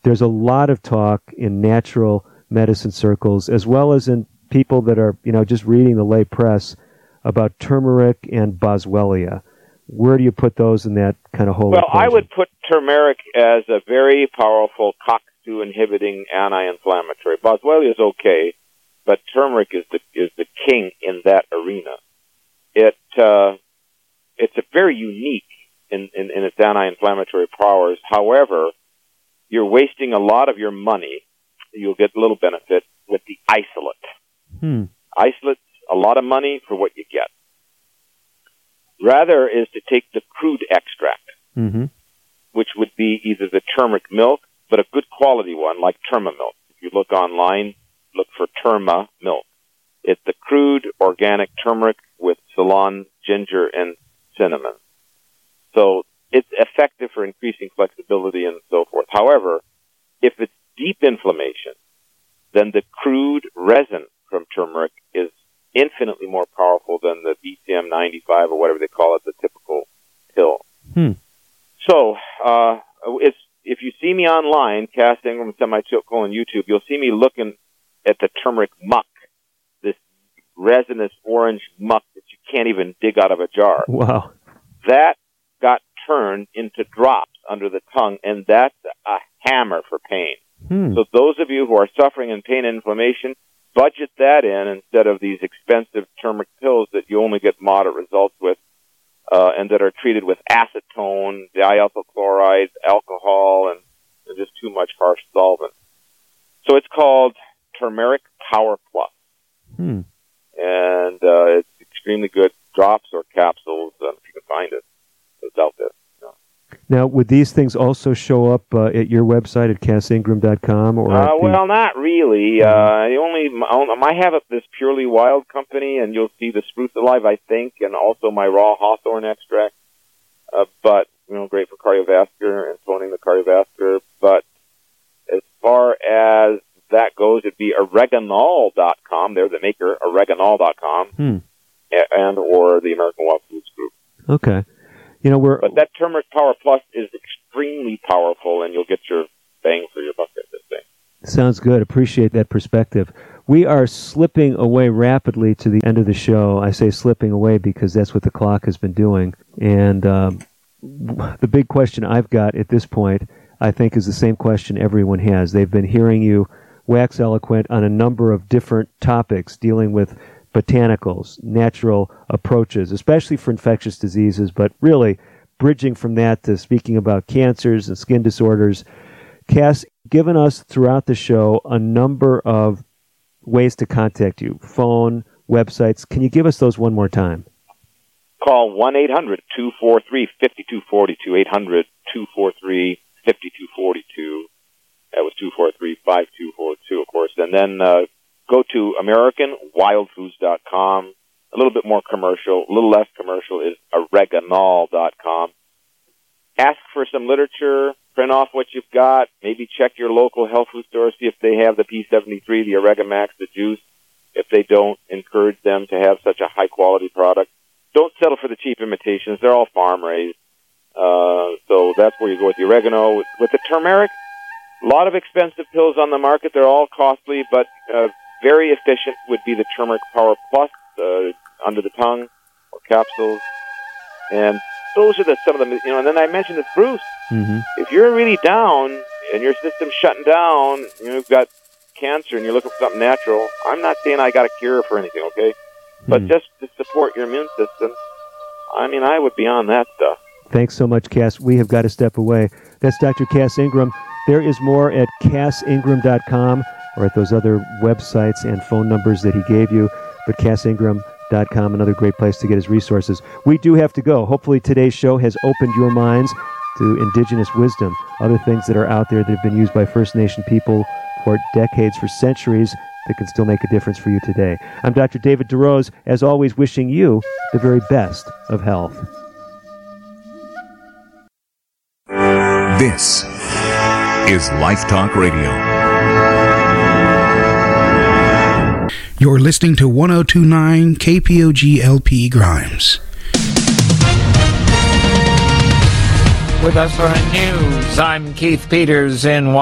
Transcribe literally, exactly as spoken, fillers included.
there's a lot of talk in natural medicine circles, as well as in people that are, you know, just reading the lay press about turmeric and boswellia. Where do you put those in that kind of whole Well, equation? I would put turmeric as a very powerful C O X two inhibiting anti-inflammatory. Boswellia is okay, but turmeric is the is the king in that arena. It uh, it's a very unique in, in, in its anti-inflammatory powers. However, you're wasting a lot of your money. You'll get a little benefit with the isolate. Hmm. Isolate's a lot of money for what you get. Rather is to take the crude extract, mm-hmm. which would be either the turmeric milk, but a good quality one, like Terma milk. If you look online, look for Terma milk. It's the crude organic turmeric with Ceylon, ginger, and cinnamon. So it's effective for increasing flexibility and so forth. However, if it's deep inflammation, then the crude resin from turmeric is infinitely more powerful than the B C M ninety-five or whatever they call it, the typical pill. Hmm. So, uh, it's, if you see me online, Cass Ingram Semi-Choco on YouTube, you'll see me looking at the turmeric muck, this resinous orange muck that you can't even dig out of a jar. Wow. That got turned into drops under the tongue, and that's a hammer for pain. Hmm. So those of you who are suffering in pain and inflammation, budget that in instead of these expensive turmeric pills that you only get moderate results with, uh, and that are treated with acetone, dialkyl chloride, alcohol, and, and just too much harsh solvent. So it's called Turmeric Power Plus. Hmm. And uh, it's extremely good, drops or capsules, uh, if you can find it. It's out there. You know. Now, would these things also show up uh, at your website at cass ingram dot com? Or uh, the... Well, not really. Uh, I only I have this Purely Wild company, and you'll see the Spruce Alive, I think, and also my raw hawthorn extract. Uh, but you know, great for cardiovascular and toning the cardiovascular. But as far as that goes, it'd be oreganol dot com. They're the maker, oreganol dot com, hmm. and or the American Wild Foods Group. Okay. You know, we're But that Turmeric Power Plus is extremely powerful, and you'll get your bang for your buck at this thing. Sounds good. Appreciate that perspective. We are slipping away rapidly to the end of the show. I say slipping away because that's what the clock has been doing. And um, the big question I've got at this point, I think, is the same question everyone has. They've been hearing you wax eloquent on a number of different topics dealing with botanicals, natural approaches, especially for infectious diseases, but really bridging from that to speaking about cancers and skin disorders. Cass, given us throughout the show a number of ways to contact you, phone, websites. Can you give us those one more time? Call one eight hundred two four three five two four two, eight hundred two four three five two four two. That was two four three five two four two, of course. And then uh, go to American Wild Foods dot com. A little bit more commercial, a little less commercial is oreganol dot com. Ask for some literature, print off what you've got, maybe check your local health food store, see if they have the P seventy-three, the Oregamax, the juice. If they don't, encourage them to have such a high-quality product. Don't settle for the cheap imitations. They're all farm-raised. Uh, so that's where you go with the oregano. With, with the turmeric, a lot of expensive pills on the market. They're all costly, but uh, very efficient would be the Turmeric Power Plus, uh, under the tongue, or capsules. And those are the, some of them, you know, and then I mentioned the spruce. Mm-hmm. If you're really down and your system's shutting down, you know, you've got cancer and you're looking for something natural, I'm not saying I got a cure for anything, okay? But Hmm. just to support your immune system, I mean, I would be on that stuff. Thanks so much, Cass. We have got to step away. That's Doctor Cass Ingram. There is more at cass ingram dot com or at those other websites and phone numbers that he gave you. But cass ingram dot com, another great place to get his resources. We do have to go. Hopefully today's show has opened your minds to indigenous wisdom, other things that are out there that have been used by First Nation people for decades, for centuries, that can still make a difference for you today. I'm Doctor David DeRose, as always, wishing you the very best of health. This is Life Talk Radio. You're listening to one oh two point nine K P O G L P Grimes. With us for news, I'm Keith Peters in